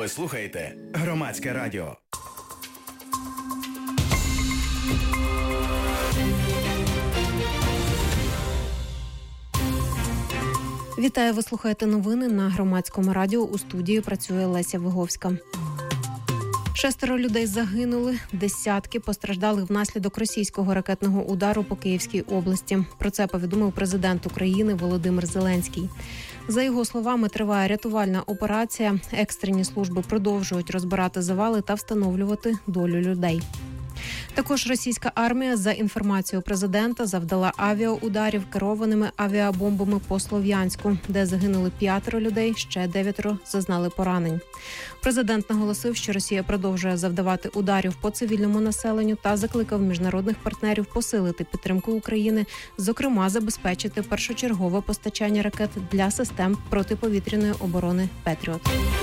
Ви слухаєте Громадське радіо. Вітаю, ви слухаєте новини на Громадському радіо. У студії працює Леся Виговська. 6 людей загинули, десятки постраждали внаслідок російського ракетного удару по Київській області. Про це повідомив президент України Володимир Зеленський. За його словами, триває рятувальна операція. Екстрені служби продовжують розбирати завали та встановлювати долю людей. Також російська армія, за інформацією президента, завдала авіаударів керованими авіабомбами по Слов'янську, де загинули 5 людей, ще 9 зазнали поранень. Президент наголосив, що Росія продовжує завдавати ударів по цивільному населенню та закликав міжнародних партнерів посилити підтримку України, зокрема забезпечити першочергове постачання ракет для систем протиповітряної оборони «Петріот».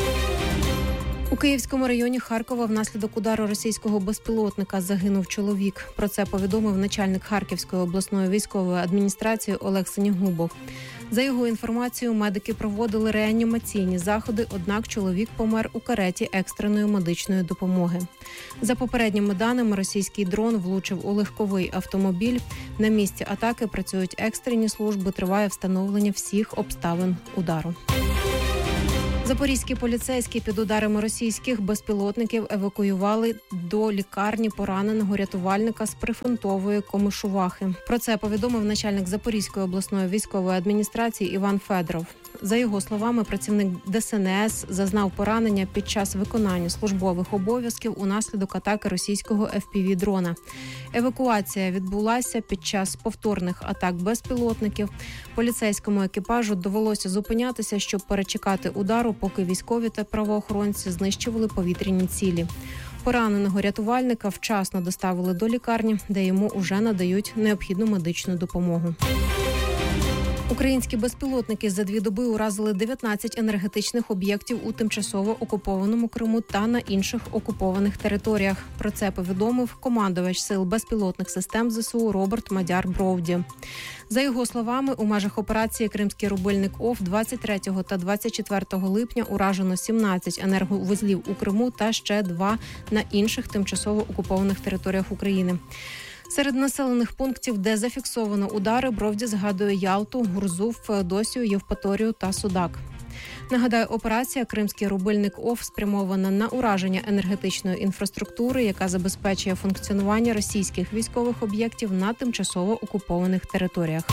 У Київському районі Харкова внаслідок удару російського безпілотника загинув чоловік. Про це повідомив начальник Харківської обласної військової адміністрації Олег Синігубов. За його інформацією, медики проводили реанімаційні заходи, однак чоловік помер у кареті екстреної медичної допомоги. За попередніми даними, російський дрон влучив у легковий автомобіль. На місці атаки працюють екстрені служби, триває встановлення всіх обставин удару. Запорізькі поліцейські під ударами російських безпілотників евакуювали до лікарні пораненого рятувальника з прифронтової Комишувахи. Про це повідомив начальник Запорізької обласної військової адміністрації Іван Федоров. За його словами, працівник ДСНС зазнав поранення під час виконання службових обов'язків унаслідок атаки російського FPV-дрона. Евакуація відбулася під час повторних атак безпілотників. Поліцейському екіпажу довелося зупинятися, щоб перечекати удару, поки військові та правоохоронці знищували повітряні цілі. Пораненого рятувальника вчасно доставили до лікарні, де йому уже надають необхідну медичну допомогу. Українські безпілотники за 2 доби уразили 19 енергетичних об'єктів у тимчасово окупованому Криму та на інших окупованих територіях. Про це повідомив командувач Сил безпілотних систем ЗСУ Роберт Мадяр Бровді. За його словами, у межах операції «Кримський рубильник ОФ» 23 та 24 липня уражено 17 енерговузлів у Криму та ще 2 на інших тимчасово окупованих територіях України. Серед населених пунктів, де зафіксовано удари, Бровді згадує Ялту, Гурзу, Феодосію, Євпаторію та Судак. Нагадаю, операція «Кримський рубильник ОФ» спрямована на ураження енергетичної інфраструктури, яка забезпечує функціонування російських військових об'єктів на тимчасово окупованих територіях.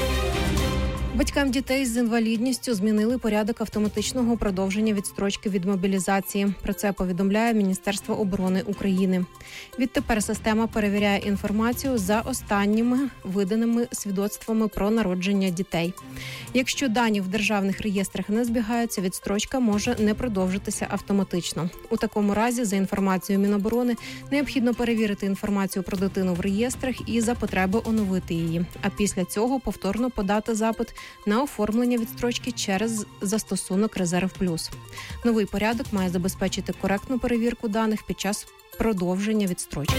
Батькам дітей з інвалідністю змінили порядок автоматичного продовження відстрочки від мобілізації. Про це повідомляє Міністерство оборони України. Відтепер система перевіряє інформацію за останніми виданими свідоцтвами про народження дітей. Якщо дані в державних реєстрах не збігаються, відстрочка може не продовжитися автоматично. У такому разі, за інформацією Міноборони, необхідно перевірити інформацію про дитину в реєстрах і за потреби оновити її. А після цього повторно подати запит на оформлення відстрочки через застосунок «Резерв Плюс». Новий порядок має забезпечити коректну перевірку даних під час продовження відстрочки.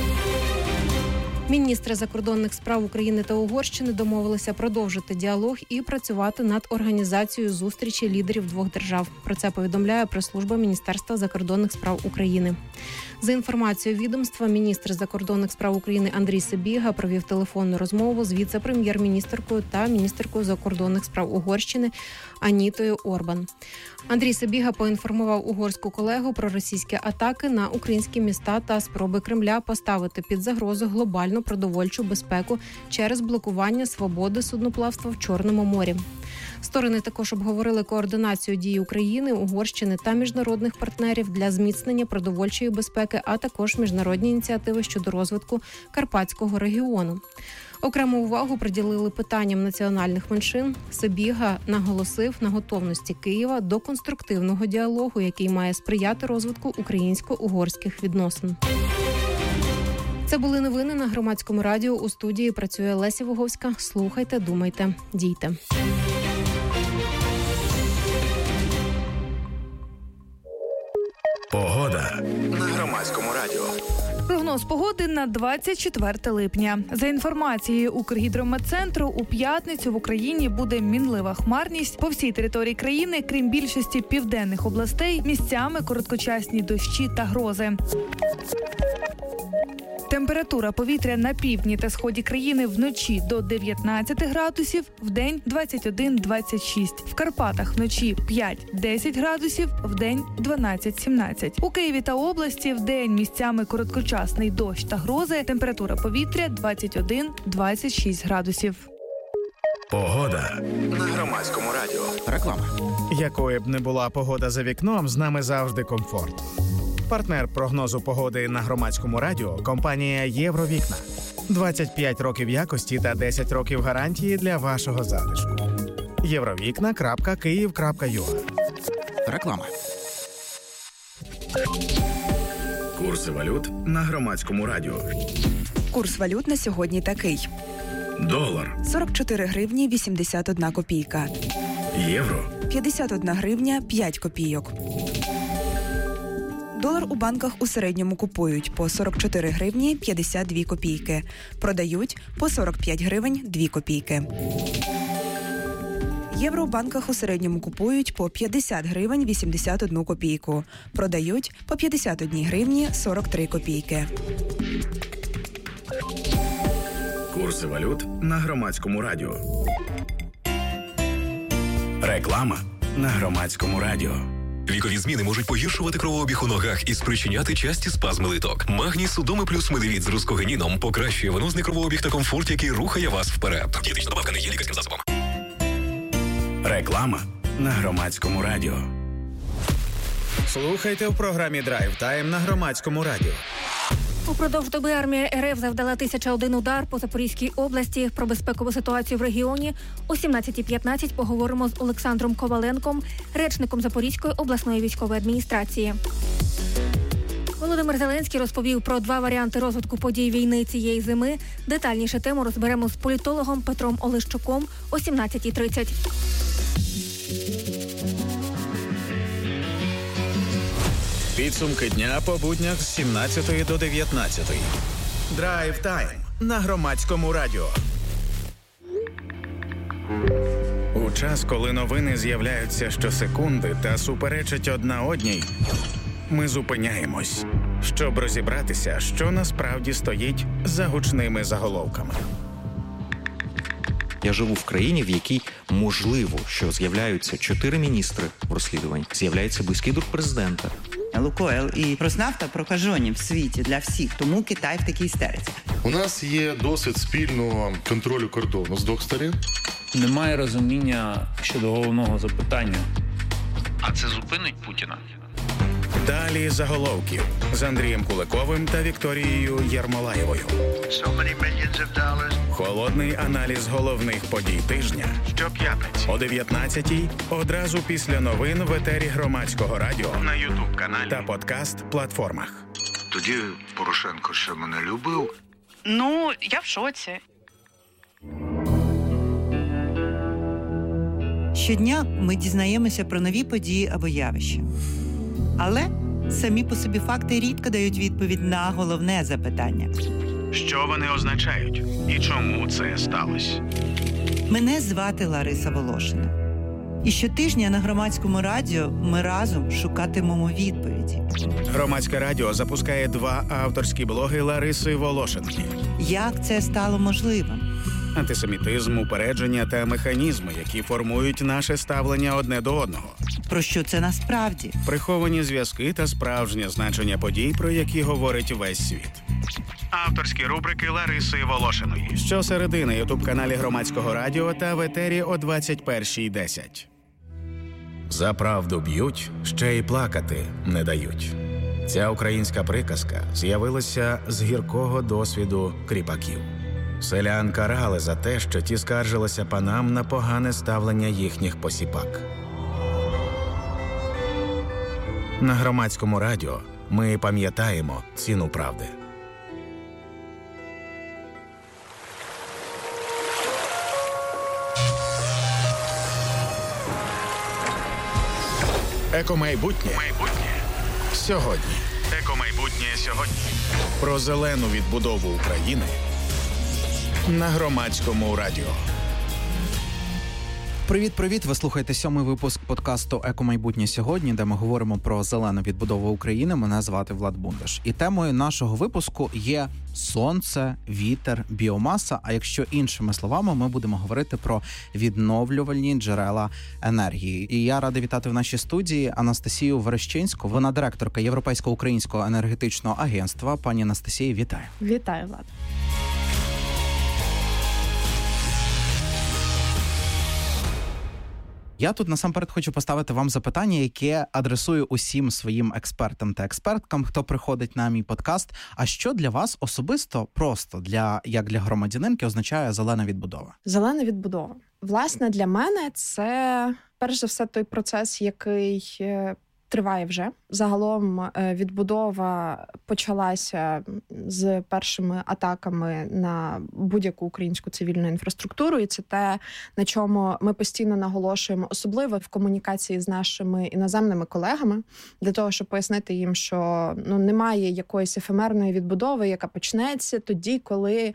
Міністри закордонних справ України та Угорщини домовилися продовжити діалог і працювати над організацією зустрічі лідерів двох держав. Про це повідомляє прес-служба Міністерства закордонних справ України. За інформацією відомства, міністр закордонних справ України Андрій Сибіга провів телефонну розмову з віце-прем'єр-міністеркою та міністеркою закордонних справ Угорщини Анітою Орбан. Андрій Сибіга поінформував угорську колегу про російські атаки на українські міста та спроби Кремля поставити під загрозу глобальну продовольчу безпеку через блокування свободи судноплавства в Чорному морі. Сторони також обговорили координацію дій України, Угорщини та міжнародних партнерів для зміцнення продовольчої безпеки, а також міжнародні ініціативи щодо розвитку Карпатського регіону. Окрему увагу приділили питанням національних меншин. Сибіга наголосив на готовності Києва до конструктивного діалогу, який має сприяти розвитку українсько-угорських відносин. Це були новини на Громадському радіо. У студії працює Леся Виговська. Слухайте, думайте, дійте. Погода на Громадському радіо. Прогноз погоди на 24 липня. За інформацією Укргідрометцентру, у п'ятницю в Україні буде мінлива хмарність. По всій території країни, крім більшості південних областей, місцями короткочасні дощі та грози. Температура повітря на півдні та сході країни вночі до 19 градусів, вдень 21-26. В Карпатах вночі 5-10 градусів, вдень 12-17. У Києві та області вдень місцями короткочасний дощ та грози, температура повітря 21-26 градусів. Погода на Громадському радіо. Реклама. Якою б не була погода за вікном, з нами завжди комфорт. Партнер прогнозу погоди на Громадському радіо – компанія «Євровікна». 25 років якості та 10 років гарантії для вашого затишку. Євровікна.Київ.ua. Реклама. Курси валют на Громадському радіо. Курс валют на сьогодні такий. Долар. 44 гривні 81 копійка. Євро. 51 гривня 5 копійок. Долар у банках у середньому купують по 44 гривні 52 копійки. Продають по 45 гривень 2 копійки. Євро у банках у середньому купують по 50 гривень 81 копійку. Продають по 51 гривні 43 копійки. Курси валют на Громадському радіо. Реклама на Громадському радіо. Вікові зміни можуть погіршувати кровообіг у ногах і спричиняти часті спазми литок. Магній Судоми плюс медивіт з рускогеніном покращує венозний кровообіг та комфорт, який рухає вас вперед. Дієтична добавка не є лікарським засобом. Реклама на Громадському радіо. Слухайте в програмі «Драйв Тайм» на Громадському радіо. Упродовж доби армія РФ завдала 1001 удар по Запорізькій області. Про безпекову ситуацію в регіоні о 17:15 поговоримо з Олександром Коваленком, речником Запорізької обласної військової адміністрації. Володимир Зеленський розповів про 2 варіанти розвитку подій війни цієї зими. Детальніше тему розберемо з політологом Петром Олещуком о 17:30. Підсумки дня по буднях з 17 до 19. Драйв Тайм на Громадському радіо. У час, коли новини з'являються щосекунди та суперечать одна одній, ми зупиняємось, щоб розібратися, що насправді стоїть за гучними заголовками. Я живу в країні, в якій можливо, що з'являються 4 міністри в розслідуванні, з'являється близький друг президента. Лукойл і Роснафта прокажені в світі для всіх, тому Китай в такій істериці. У нас є досвід спільного контролю кордону з 2 сторін. Немає розуміння щодо головного запитання. А це зупинить Путіна? Далі заголовків з Андрієм Куликовим та Вікторією Єрмолаєвою. Холодний аналіз головних подій тижня. Щоп'ятниці о 19-й, одразу після новин в етері Громадського радіо, на YouTube-каналі та подкаст-платформах. Тоді Порошенко ще мене любив. Ну, я в шоці. Щодня ми дізнаємося про нові події або явища. Але самі по собі факти рідко дають відповідь на головне запитання. Що вони означають і чому це сталося? Мене звати Лариса Волошина. І щотижня на Громадському радіо ми разом шукатимемо відповіді. Громадське радіо запускає 2 авторські блоги Лариси Волошинки. Як це стало можливим? Антисемітизм, упередження та механізми, які формують наше ставлення одне до одного. Про що це насправді? Приховані зв'язки та справжнє значення подій, про які говорить весь світ. Авторські рубрики Лариси Волошиної. Щосереди на ютуб-каналі Громадського радіо та в етері о 21:10. За правду б'ють, ще й плакати не дають. Ця українська приказка з'явилася з гіркого досвіду кріпаків. Селян карали за те, що ті скаржилися панам на погане ставлення їхніх посіпак. На Громадському радіо ми пам'ятаємо ціну правди. Екомайбутнє сьогодні. Екомайбутнє сьогодні. Про зелену відбудову України на Громадському радіо. Привіт! Ви слухаєте 7-й випуск подкасту «Екомайбутнє сьогодні», де ми говоримо про зелену відбудову України. Мене звати Влад Бундаш. І темою нашого випуску є сонце, вітер, біомаса. А якщо іншими словами, ми будемо говорити про відновлювальні джерела енергії. І я радий вітати в нашій студії Анастасію Верещинську. Вона директорка Європейсько-Українського енергетичного агентства. Пані Анастасія, вітаю. Вітаю, Влад. Я тут насамперед хочу поставити вам запитання, яке адресую усім своїм експертам та експерткам, хто приходить на мій подкаст. А що для вас особисто, просто як для громадянинки, означає зелена відбудова? Зелена відбудова. Власне, для мене це, перш за все, той процес, який триває вже. Загалом відбудова почалася з першими атаками на будь-яку українську цивільну інфраструктуру, і це те, на чому ми постійно наголошуємо, особливо в комунікації з нашими іноземними колегами, для того, щоб пояснити їм, що немає якоїсь ефемерної відбудови, яка почнеться тоді, коли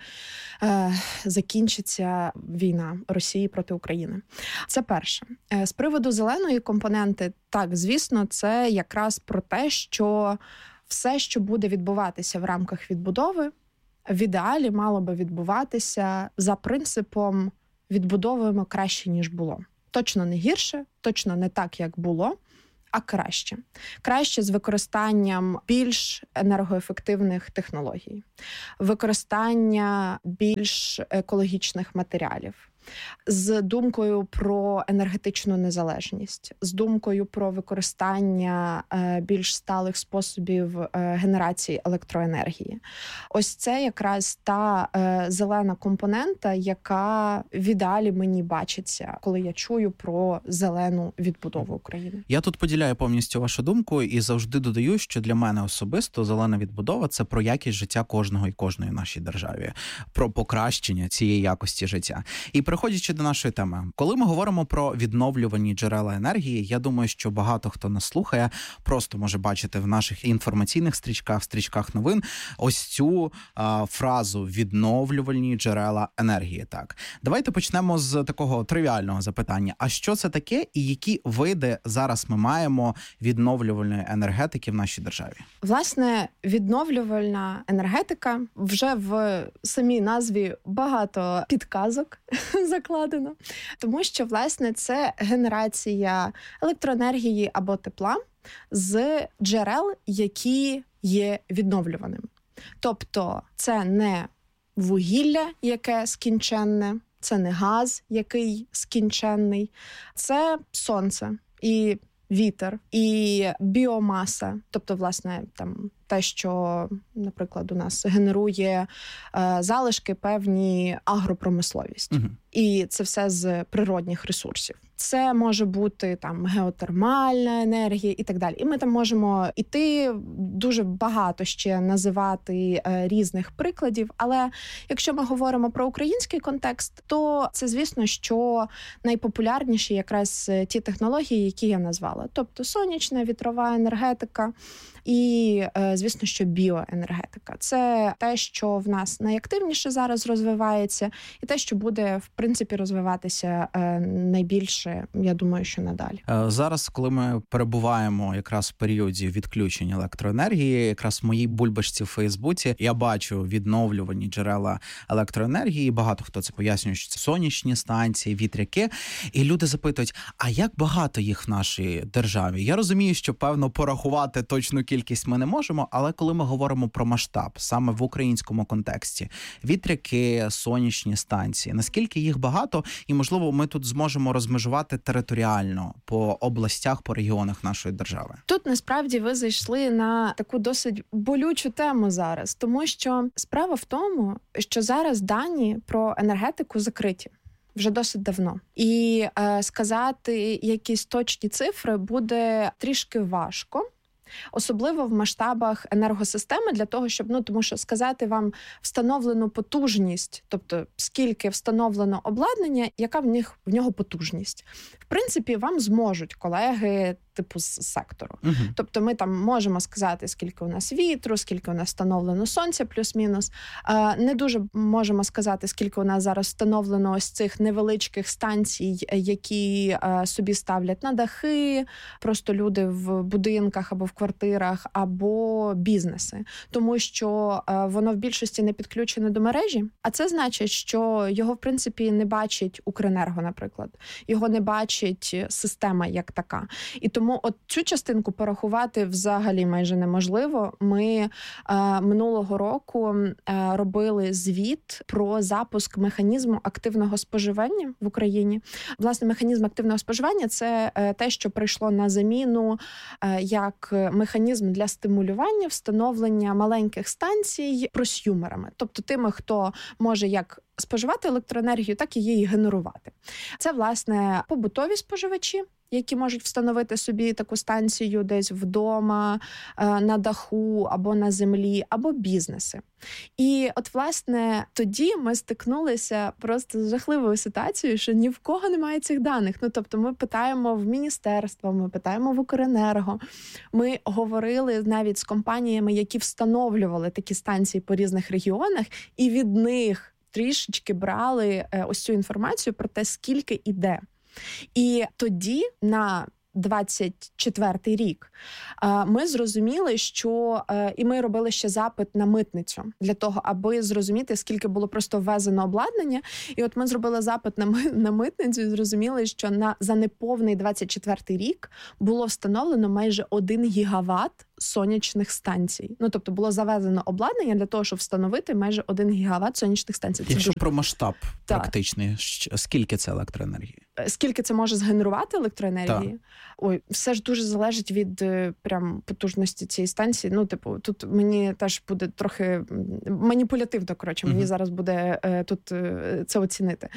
закінчиться війна Росії проти України. Це перше. З приводу зеленої компоненти, так, звісно, це якраз про те, що все, що буде відбуватися в рамках відбудови, в ідеалі мало би відбуватися за принципом «відбудовуємо краще, ніж було». Точно не гірше, точно не так, як було, а краще. Краще з використанням більш енергоефективних технологій, використання більш екологічних матеріалів, з думкою про енергетичну незалежність, з думкою про використання більш сталих способів генерації електроенергії. Ось це якраз та зелена компонента, яка в ідеалі мені бачиться, коли я чую про зелену відбудову України. Я тут поділяю повністю вашу думку і завжди додаю, що для мене особисто зелена відбудова – це про якість життя кожного і кожної в нашій державі, про покращення цієї якості життя. І переходячи до нашої теми, коли ми говоримо про відновлювані джерела енергії, я думаю, що багато хто нас слухає, просто може бачити в наших інформаційних стрічках новин ось цю фразу «відновлювальні джерела енергії». Так, давайте почнемо з такого тривіального запитання. А що це таке і які види зараз ми маємо відновлювальної енергетики в нашій державі? Власне, відновлювальна енергетика, вже в самій назві багато підказок закладено, тому що, власне, це генерація електроенергії або тепла з джерел, які є відновлюваними. Тобто це не вугілля, яке скінченне, це не газ, який скінченний, це сонце і вітер, і біомаса, тобто, власне, там те, що, наприклад, у нас генерує залишки певні агропромисловість. Угу. І це все з природних ресурсів. Це може бути там геотермальна енергія і так далі. І ми там можемо іти дуже багато ще називати різних прикладів. Але якщо ми говоримо про український контекст, то це, звісно, що найпопулярніші якраз ті технології, які я назвала. Тобто сонячна, вітрова енергетика і, звісно, що біоенергетика. Це те, що в нас найактивніше зараз розвивається, і те, що буде, в принципі, розвиватися найбільше, я думаю, що надалі. Зараз, коли ми перебуваємо якраз в періоді відключення електроенергії, якраз в моїй бульбашці в Фейсбуці я бачу відновлювані джерела електроенергії. Багато хто це пояснює, що це сонячні станції, вітряки. І люди запитують, а як багато їх в нашій державі? Я розумію, що, певно, порахувати точну кількість ми не можемо, але коли ми говоримо про масштаб, саме в українському контексті, вітряки, сонячні станції, наскільки їх багато, і, можливо, ми тут зможемо розмежувати територіально по областях, по регіонах нашої держави? Тут, насправді, ви зайшли на таку досить болючу тему зараз, тому що справа в тому, що зараз дані про енергетику закриті вже досить давно. І сказати якісь точні цифри буде трішки важко. Особливо в масштабах енергосистеми для того, щоб, тому що сказати вам встановлену потужність, тобто скільки встановлено обладнання, яка в нього потужність. В принципі, вам зможуть колеги типу з сектору. Тобто ми там можемо сказати, скільки у нас вітру, скільки у нас встановлено сонця плюс-мінус. Не дуже можемо сказати, скільки у нас зараз встановлено ось цих невеличких станцій, які собі ставлять на дахи, просто люди в будинках або в квартирах, або бізнеси. Тому що воно в більшості не підключене до мережі, а це значить, що його, в принципі, не бачить Укренерго, наприклад. Його не бачить система як така. І тому от цю частинку порахувати взагалі майже неможливо. Ми минулого року робили звіт про запуск механізму активного споживання в Україні. Власне, механізм активного споживання – це те, що прийшло на заміну як механізм для стимулювання встановлення маленьких станцій просюмерами, тобто тими, хто може як споживати електроенергію, так і її генерувати. Це, власне, побутові споживачі, які можуть встановити собі таку станцію десь вдома, на даху або на землі, або бізнеси. І от, власне, тоді ми стикнулися просто з жахливою ситуацією, що ні в кого немає цих даних. Ну, тобто ми питаємо в міністерство, ми питаємо в Укренерго. Ми говорили навіть з компаніями, які встановлювали такі станції по різних регіонах, і від них трішечки брали ось цю інформацію про те, скільки іде. І тоді, на 24-й рік, ми зрозуміли, що... І ми робили ще запит на митницю для того, аби зрозуміти, скільки було просто ввезено обладнання. І от ми зробили запит на митницю і зрозуміли, що за неповний 24-й рік було встановлено майже 1 гігават сонячних станцій. Ну, тобто було завезено обладнання для того, щоб встановити майже 1 гігават сонячних станцій. Якщо про масштаб практичний, скільки це електроенергії? Скільки це може згенерувати електроенергії? Так. Ой, все ж дуже залежить від прям потужності цієї станції. Ну, типу, тут мені теж буде трохи маніпулятивно, коротше, мені зараз буде тут це оцінити.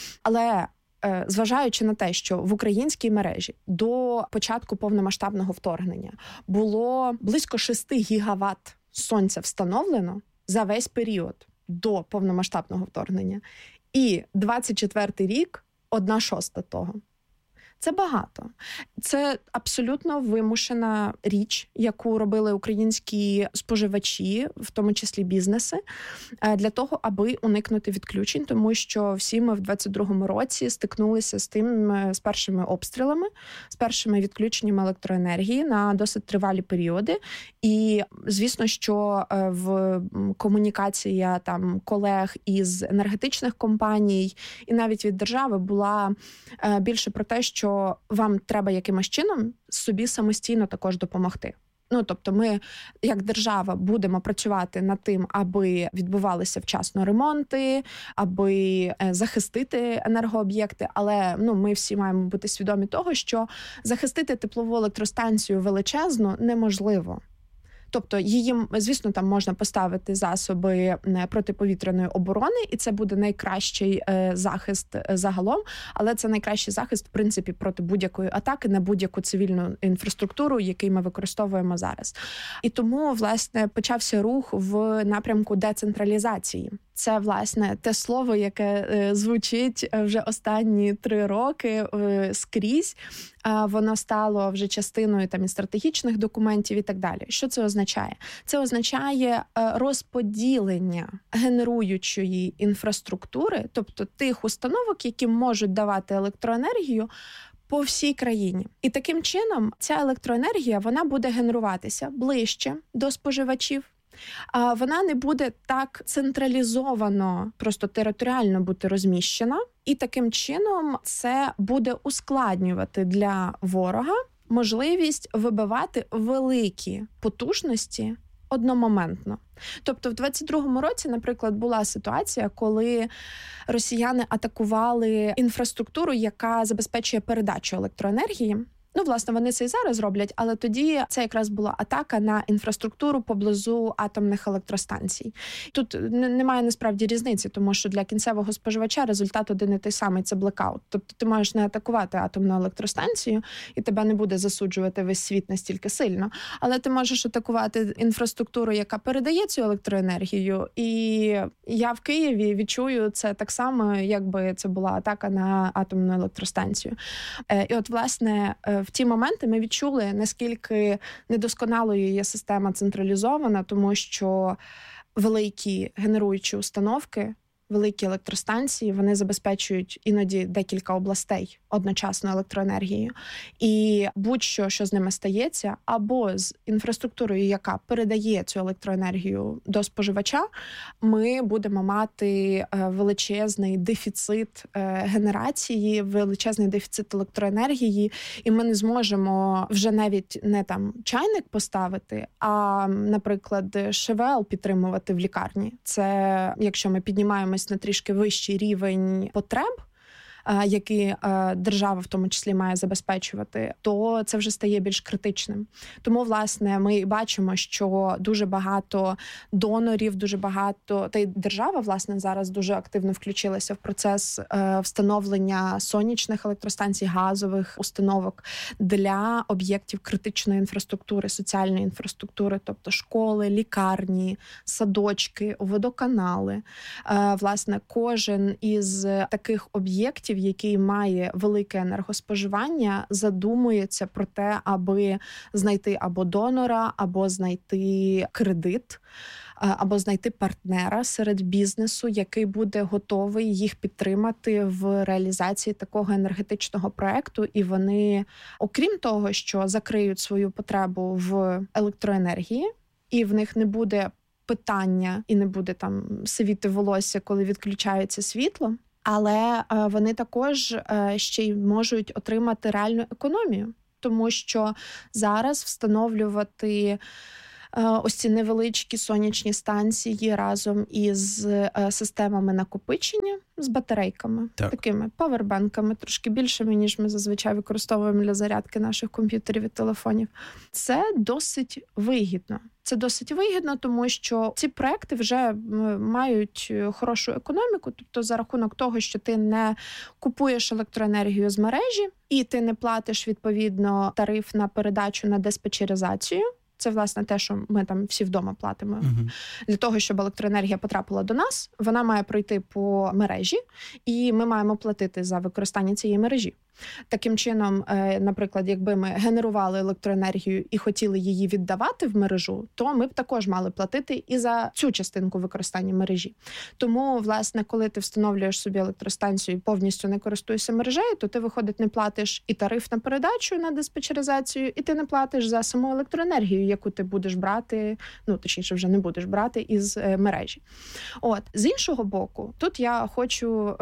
Але зважаючи на те, що в українській мережі до початку повномасштабного вторгнення було близько 6 гігават сонця встановлено за весь період до повномасштабного вторгнення, і 24-й рік – 1/6 того. Це багато. Це абсолютно вимушена річ, яку робили українські споживачі, в тому числі бізнеси, для того, аби уникнути відключень, тому що всі ми в 22-му році стикнулися з першими обстрілами, з першими відключеннями електроенергії на досить тривалі періоди. І, звісно, що в комунікація там колег із енергетичних компаній і навіть від держави була більше про те, що вам треба якимось чином собі самостійно також допомогти. Ну, тобто ми, як держава, будемо працювати над тим, аби відбувалися вчасно ремонти, аби захистити енергооб'єкти, але ми всі маємо бути свідомі того, що захистити теплову електростанцію величезну неможливо. Тобто її, звісно, там можна поставити засоби протиповітряної оборони, і це буде найкращий захист загалом, але це найкращий захист, в принципі, проти будь-якої атаки на будь-яку цивільну інфраструктуру, який ми використовуємо зараз. І тому, власне, почався рух в напрямку децентралізації. Це, власне, те слово, яке звучить вже останні 3 роки скрізь. Воно стало вже частиною і стратегічних документів і так далі. Що це означає? Це означає розподілення генеруючої інфраструктури, тобто тих установок, які можуть давати електроенергію, по всій країні. І таким чином ця електроенергія, вона буде генеруватися ближче до споживачів. Вона не буде так централізовано, просто територіально бути розміщена. І таким чином це буде ускладнювати для ворога можливість вибивати великі потужності одномоментно. Тобто в 22-му році, наприклад, була ситуація, коли росіяни атакували інфраструктуру, яка забезпечує передачу електроенергії. Ну, власне, вони це і зараз роблять, але тоді це якраз була атака на інфраструктуру поблизу атомних електростанцій. Тут немає насправді різниці, тому що для кінцевого споживача результат один і той самий – це блекаут. Тобто ти можеш не атакувати атомну електростанцію, і тебе не буде засуджувати весь світ настільки сильно, але ти можеш атакувати інфраструктуру, яка передає цю електроенергію, і я в Києві відчую це так само, якби це була атака на атомну електростанцію. І от, власне, в ті моменти ми відчули, наскільки недосконалою є система централізована, тому що великі генеруючі установки, великі електростанції, вони забезпечують іноді декілька областей одночасно електроенергією. І будь-що, що з ними стається, або з інфраструктурою, яка передає цю електроенергію до споживача, ми будемо мати величезний дефіцит генерації, величезний дефіцит електроенергії, і ми не зможемо вже навіть не там чайник поставити, а, наприклад, ШВЛ підтримувати в лікарні. Це, якщо ми піднімаємось на трішки вищий рівень потреб, які держава в тому числі має забезпечувати, то це вже стає більш критичним. Тому, власне, ми бачимо, що дуже багато донорів, дуже багато... Та й держава, власне, зараз дуже активно включилася в процес встановлення сонячних електростанцій, газових установок для об'єктів критичної інфраструктури, соціальної інфраструктури, тобто школи, лікарні, садочки, водоканали. Власне, кожен із таких об'єктів, який має велике енергоспоживання, задумується про те, аби знайти або донора, або знайти кредит, або знайти партнера серед бізнесу, який буде готовий їх підтримати в реалізації такого енергетичного проекту. І вони, окрім того, що закриють свою потребу в електроенергії, і в них не буде питання, і не буде там сивіти волосся, коли відключається світло, але вони також ще й можуть отримати реальну економію, тому що зараз встановлювати ось ці невеличкі сонячні станції разом із системами накопичення, з батарейками, такими павербанками, трошки більшими, ніж ми зазвичай використовуємо для зарядки наших комп'ютерів і телефонів. Це досить вигідно. Це досить вигідно, тому що ці проекти вже мають хорошу економіку, тобто за рахунок того, що ти не купуєш електроенергію з мережі і ти не платиш, відповідно, тариф на передачу на диспетчеризацію. Це, власне, те, що ми там всі вдома платимо. Для того, щоб електроенергія потрапила до нас, вона має пройти по мережі, і ми маємо платити за використання цієї мережі. Таким чином, наприклад, якби ми генерували електроенергію і хотіли її віддавати в мережу, то ми б також мали платити і за цю частинку використання мережі. Тому, власне, коли ти встановлюєш собі електростанцію і повністю не користуєшся мережею, то ти, виходить, не платиш і тариф на передачу, на диспетчеризацію, і ти не платиш за саму електроенергію, яку ти будеш брати, точніше, вже не будеш брати із мережі. З іншого боку, тут я хочу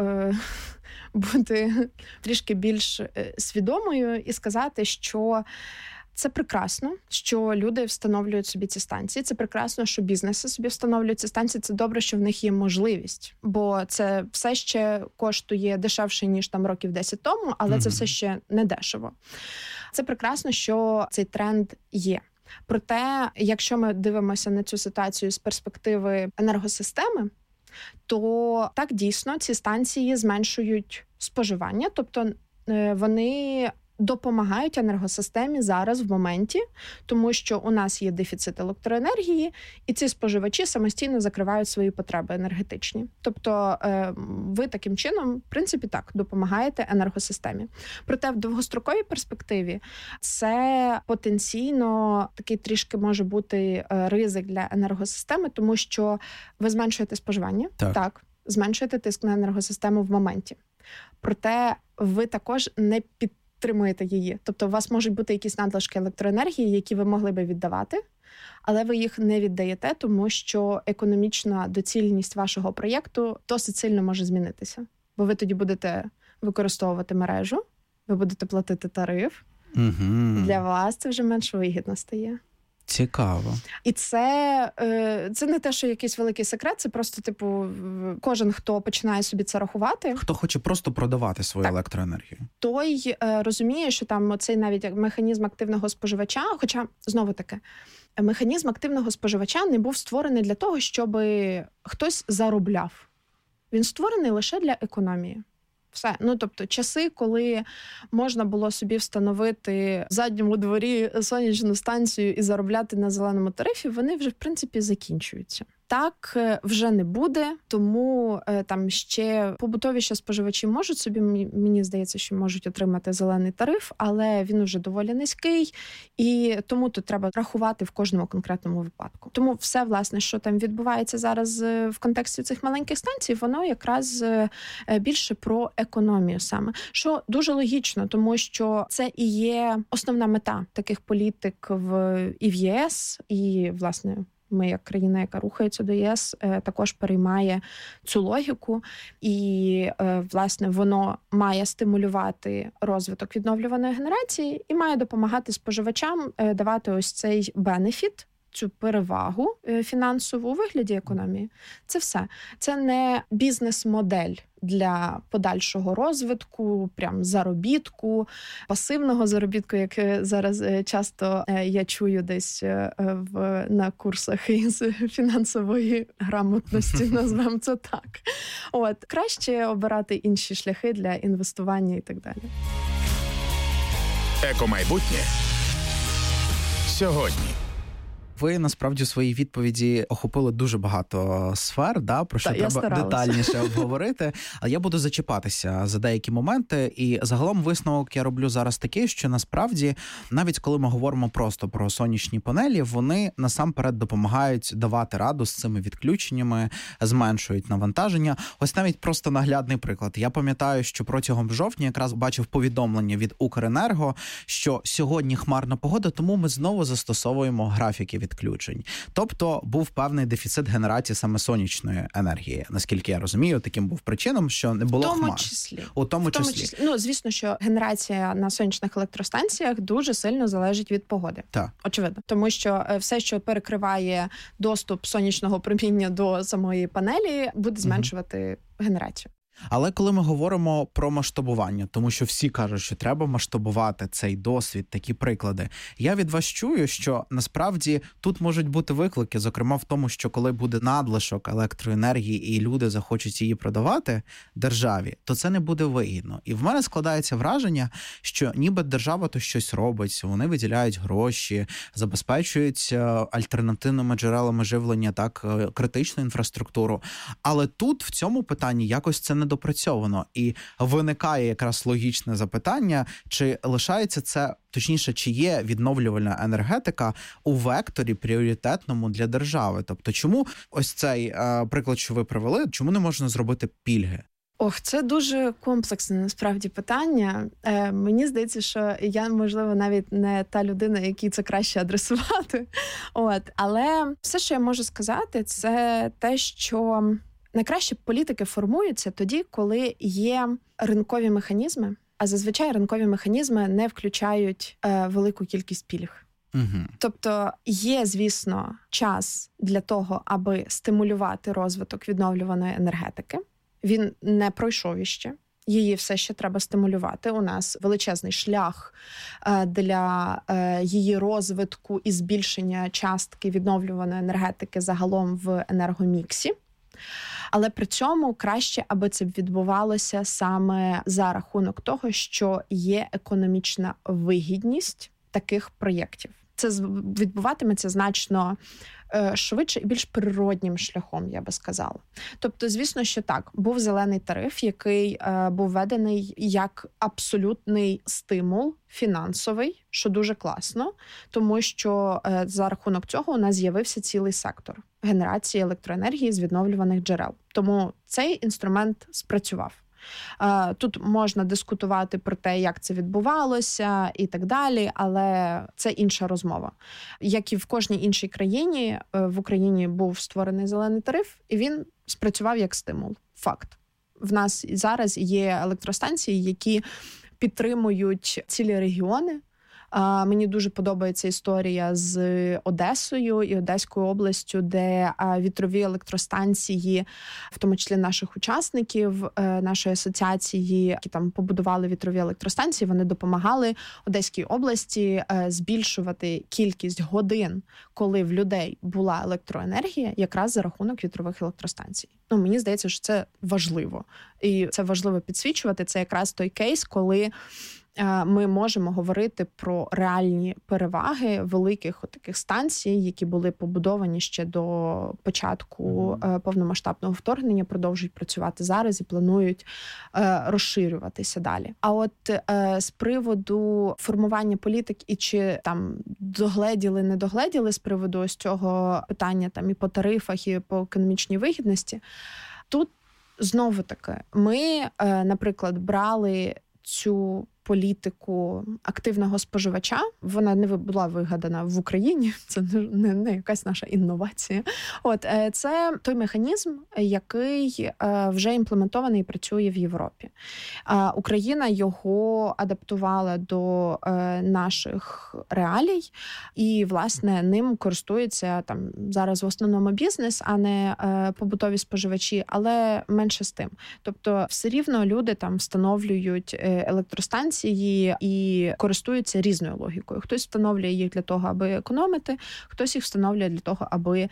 бути трішки більш свідомою і сказати, що це прекрасно, що люди встановлюють собі ці станції. Це прекрасно, що бізнеси собі встановлюють ці станції. Це добре, що в них є можливість. Бо це все ще коштує дешевше, ніж там років 10 тому, але це все ще не дешево. Це прекрасно, що цей тренд є. Проте, якщо ми дивимося на цю ситуацію з перспективи енергосистеми, то так, дійсно, ці станції зменшують споживання, тобто вони допомагають енергосистемі зараз в моменті, тому що у нас є дефіцит електроенергії, і ці споживачі самостійно закривають свої потреби енергетичні. Тобто ви таким чином, в принципі, так, допомагаєте енергосистемі. Проте в довгостроковій перспективі це потенційно такий трішки може бути ризик для енергосистеми, тому що ви зменшуєте споживання, так, зменшуєте тиск на енергосистему в моменті. Проте ви також не підтримуєте її. Тобто у вас можуть бути якісь надлишки електроенергії, які ви могли би віддавати, але ви їх не віддаєте, тому що економічна доцільність вашого проєкту досить сильно може змінитися. Бо ви тоді будете використовувати мережу, ви будете платити тариф. Для вас це вже менш вигідно стає. Цікаво. І це не те, що якийсь великий секрет, це просто, кожен, хто починає собі це рахувати. Хто хоче просто продавати свою електроенергію. Той розуміє, що там цей навіть механізм активного споживача, хоча, знову-таки, механізм активного споживача не був створений для того, щоб хтось заробляв. Він створений лише для економії. Все. Тобто часи, коли можна було собі встановити в задньому дворі сонячну станцію і заробляти на зеленому тарифі, вони вже, в принципі, закінчуються. Так вже не буде, тому там ще побутові споживачі можуть собі, мені здається, що можуть отримати зелений тариф, але він уже доволі низький, і тому тут треба рахувати в кожному конкретному випадку. Тому все, власне, що там відбувається зараз в контексті цих маленьких станцій, воно якраз більше про економію саме. Що дуже логічно, тому що це і є основна мета таких політик і в ЄС, і, власне, ми, як країна, яка рухається до ЄС, також переймає цю логіку. І, власне, воно має стимулювати розвиток відновлюваної генерації і має допомагати споживачам давати ось цей бенефіт, цю перевагу фінансову у вигляді економії. Це все. Це не бізнес-модель для подальшого розвитку, прям заробітку, пасивного заробітку, як зараз часто я чую десь на курсах із фінансової грамотності, назвемо це так. Краще обирати інші шляхи для інвестування і так далі. Екомайбутнє сьогодні. Ви, насправді, у своїй відповіді охопили дуже багато сфер, про що треба детальніше обговорити. Але я буду зачіпатися за деякі моменти. І загалом висновок я роблю зараз такий, що насправді, навіть коли ми говоримо просто про сонячні панелі, вони насамперед допомагають давати раду з цими відключеннями, зменшують навантаження. Ось навіть просто наглядний приклад. Я пам'ятаю, що протягом жовтня якраз бачив повідомлення від Укренерго, що сьогодні хмарна погода, тому ми знову застосовуємо графіки відключень. Тобто був певний дефіцит генерації саме сонячної енергії. Наскільки я розумію, таким був причином, що не було хмар. У тому числі. Ну, звісно, що генерація на сонячних електростанціях дуже сильно залежить від погоди. Так. Очевидно. Тому що все, що перекриває доступ сонячного проміння до самої панелі, буде зменшувати генерацію. Але коли ми говоримо про масштабування, тому що всі кажуть, що треба масштабувати цей досвід, такі приклади, я від вас чую, що насправді тут можуть бути виклики, зокрема в тому, що коли буде надлишок електроенергії і люди захочуть її продавати державі, то це не буде вигідно. І в мене складається враження, що ніби держава то щось робить, вони виділяють гроші, забезпечують альтернативними джерелами живлення так критичну інфраструктуру. Але тут в цьому питанні якось це не допрацьовано. І виникає якраз логічне запитання, чи лишається це, точніше, чи є відновлювальна енергетика у векторі пріоритетному для держави? Тобто, чому ось цей приклад, що ви привели, чому не можна зробити пільги? Це дуже комплексне, насправді, питання. Мені здається, що я, можливо, навіть не та людина, якій це краще адресувати. Але все, що я можу сказати, це те, що найкраще політики формуються тоді, коли є ринкові механізми, а зазвичай ринкові механізми не включають велику кількість пільг. Тобто є, звісно, час для того, аби стимулювати розвиток відновлюваної енергетики. Він не пройшов іще. Її все ще треба стимулювати. У нас величезний шлях для її розвитку і збільшення частки відновлюваної енергетики загалом в енергоміксі. Але при цьому краще, аби це відбувалося саме за рахунок того, що є економічна вигідність таких проєктів. Це відбуватиметься значно швидше і більш природнім шляхом, я би сказала. Тобто, звісно, що так, був зелений тариф, який був введений як абсолютний стимул фінансовий, що дуже класно, тому що за рахунок цього у нас з'явився цілий сектор генерації електроенергії з відновлюваних джерел. Тому цей інструмент спрацював. Тут можна дискутувати про те, як це відбувалося і так далі, але це інша розмова. Як і в кожній іншій країні, в Україні був створений зелений тариф, і він спрацював як стимул. Факт. В нас зараз є електростанції, які підтримують цілі регіони. Мені дуже подобається історія з Одесою і Одеською областю, де вітрові електростанції, в тому числі наших учасників, нашої асоціації, які там побудували вітрові електростанції, вони допомагали Одеській області збільшувати кількість годин, коли в людей була електроенергія, якраз за рахунок вітрових електростанцій. Мені здається, що це важливо. І це важливо підсвічувати. Це якраз той кейс, коли ми можемо говорити про реальні переваги великих таких станцій, які були побудовані ще до початку повномасштабного вторгнення, продовжують працювати зараз і планують розширюватися далі. А от з приводу формування політик і чи там догледіли, не догледіли з приводу ось цього питання там і по тарифах, і по економічній вигідності, тут знову таки ми, наприклад, брали цю політику активного споживача. Вона не була вигадана в Україні, це не якась наша інновація. Це той механізм, який вже імплементований і працює в Європі. Україна його адаптувала до наших реалій і, власне, ним користується там зараз в основному бізнес, а не побутові споживачі, але менше з тим. Тобто все рівно люди там встановлюють електростанції і користуються різною логікою. Хтось встановлює їх для того, аби економити, хтось їх встановлює для того, аби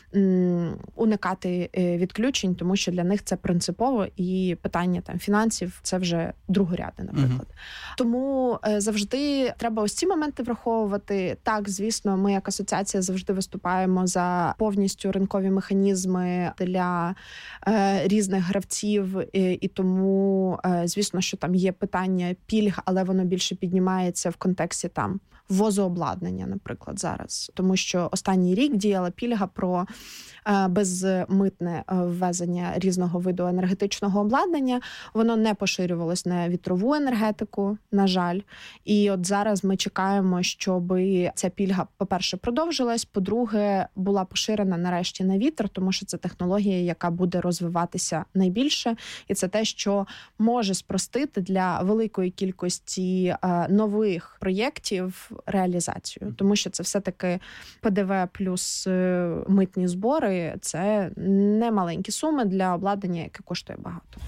уникати відключень, тому що для них це принципово, і питання там фінансів – це вже другорядне, наприклад. Тому завжди треба ось ці моменти враховувати. Так, звісно, ми як асоціація завжди виступаємо за повністю ринкові механізми для різних гравців, і тому, звісно, що там є питання пільг, але воно більше піднімається в контексті там ввозообладнання, наприклад, зараз. Тому що останній рік діяла пільга про безмитне ввезення різного виду енергетичного обладнання. Воно не поширювалось на вітрову енергетику, на жаль. І от зараз ми чекаємо, щоб ця пільга, по-перше, продовжилась, по-друге, була поширена нарешті на вітер, тому що це технологія, яка буде розвиватися найбільше. І це те, що може спростити для великої кількості нових проєктів реалізацію. Тому що це все-таки ПДВ плюс митні збори. Це не маленькі суми для обладнання, яке коштує багато.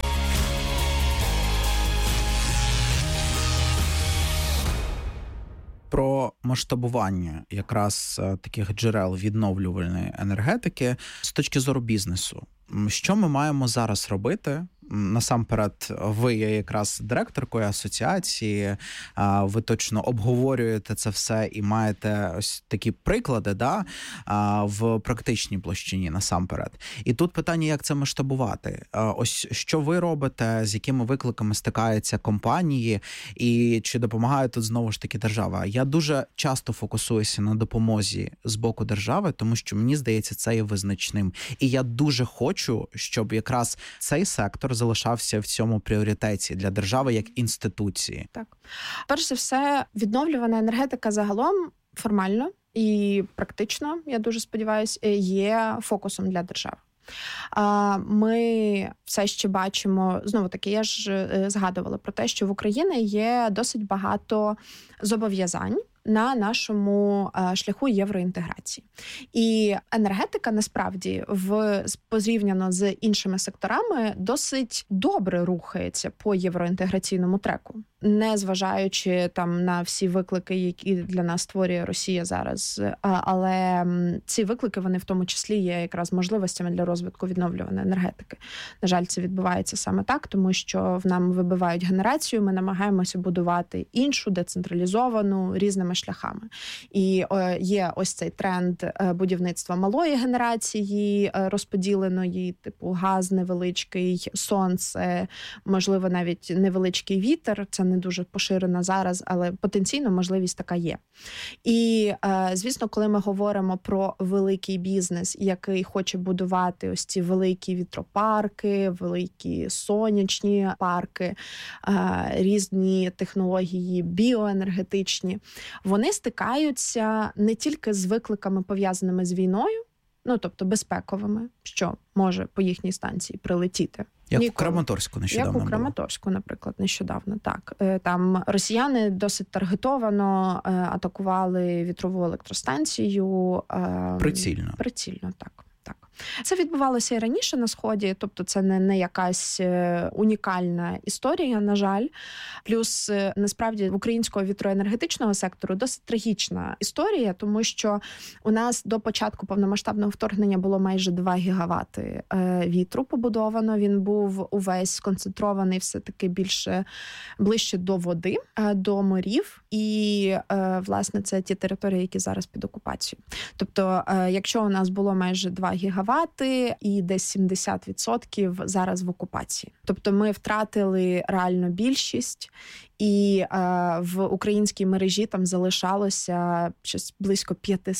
Про масштабування якраз таких джерел відновлювальної енергетики з точки зору бізнесу. Що ми маємо зараз робити? Насамперед, ви є якраз директоркою асоціації, ви точно обговорюєте це все і маєте ось такі приклади, в практичній площині насамперед. І тут питання, як це масштабувати. Ось що ви робите, з якими викликами стикаються компанії, і чи допомагає тут знову ж таки держава? Я дуже часто фокусуюся на допомозі з боку держави, тому що мені здається, це є визначним. І я дуже хочу, щоб якраз цей сектор залишався в цьому пріоритеті для держави як інституції. Так. Перш за все, відновлювана енергетика загалом формально і практично, я дуже сподіваюся, є фокусом для держави. Ми все ще бачимо, знову таки, я ж згадувала про те, що в Україні є досить багато зобов'язань на нашому шляху євроінтеграції. І енергетика, насправді, порівняно з іншими секторами, досить добре рухається по євроінтеграційному треку. Не зважаючи там на всі виклики, які для нас створює Росія зараз. Але ці виклики, вони в тому числі є якраз можливостями для розвитку відновлюваної енергетики. На жаль, це відбувається саме так, тому що в нам вибивають генерацію, ми намагаємося будувати іншу, децентралізовану, різними шляхами. І є ось цей тренд будівництва малої генерації, розподіленої, типу газ невеличкий, сонце, можливо, навіть невеличкий вітер. Це не дуже поширена зараз, але потенційно можливість така є. І, звісно, коли ми говоримо про великий бізнес, який хоче будувати ось ці великі вітропарки, великі сонячні парки, різні технології біоенергетичні, вони стикаються не тільки з викликами, пов'язаними з війною, тобто безпековими, що може по їхній станції прилетіти. Як у Краматорську нещодавно. Як у Краматорську, наприклад, нещодавно, так. Там росіяни досить таргетовано атакували вітрову електростанцію. Прицільно. Прицільно, так. Це відбувалося і раніше на Сході, тобто це не якась унікальна історія, на жаль. Плюс, насправді, в українського вітроенергетичного сектору досить трагічна історія, тому що у нас до початку повномасштабного вторгнення було майже 2 гігавати вітру побудовано. Він був увесь сконцентрований все-таки ближче до води, до морів. І, власне, це ті території, які зараз під окупацією. Тобто, якщо у нас було майже 2 гігавати і десь 70% зараз в окупації. Тобто ми втратили реально більшість, і в українській мережі там залишалося щось близько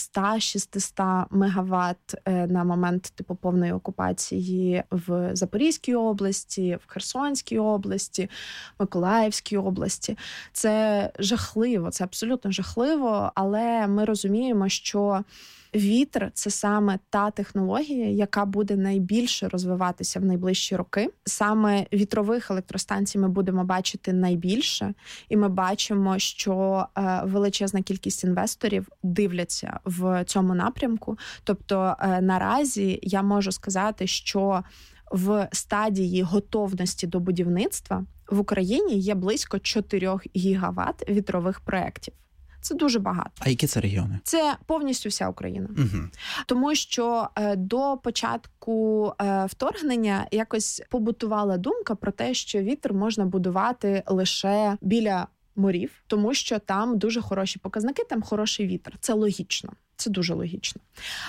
500-600 мегаватт на момент повної окупації в Запорізькій області, в Херсонській області, Миколаївській області. Це жахливо, це абсолютно жахливо, але ми розуміємо, що вітер – це саме та технологія, яка буде найбільше розвиватися в найближчі роки. Саме вітрових електростанцій ми будемо бачити найбільше, і ми бачимо, що величезна кількість інвесторів дивляться в цьому напрямку. Тобто наразі я можу сказати, що в стадії готовності до будівництва в Україні є близько 4 гігават вітрових проєктів. Це дуже багато. А які це регіони? Це повністю вся Україна. Угу. Тому що до початку вторгнення якось побутувала думка про те, що вітер можна будувати лише біля морів, тому що там дуже хороші показники, там хороший вітер. Це логічно. Це дуже логічно.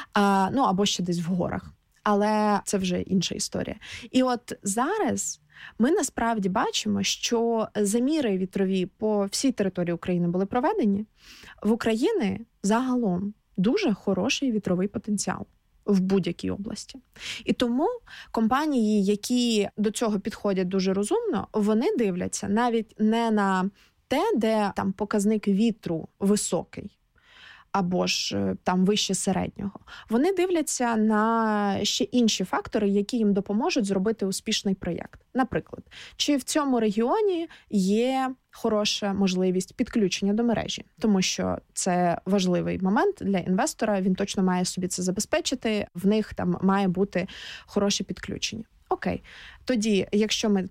Або ще десь в горах. Але це вже інша історія. І от зараз ми насправді бачимо, що заміри вітрові по всій території України були проведені. В Україні загалом дуже хороший вітровий потенціал в будь-якій області. І тому компанії, які до цього підходять дуже розумно, вони дивляться навіть не на те, де там показник вітру високий, або ж там вище середнього. Вони дивляться на ще інші фактори, які їм допоможуть зробити успішний проєкт. Наприклад, чи в цьому регіоні є хороша можливість підключення до мережі, тому що це важливий момент для інвестора, він точно має собі це забезпечити, в них там має бути хороше підключення. Окей, тоді, якщо ми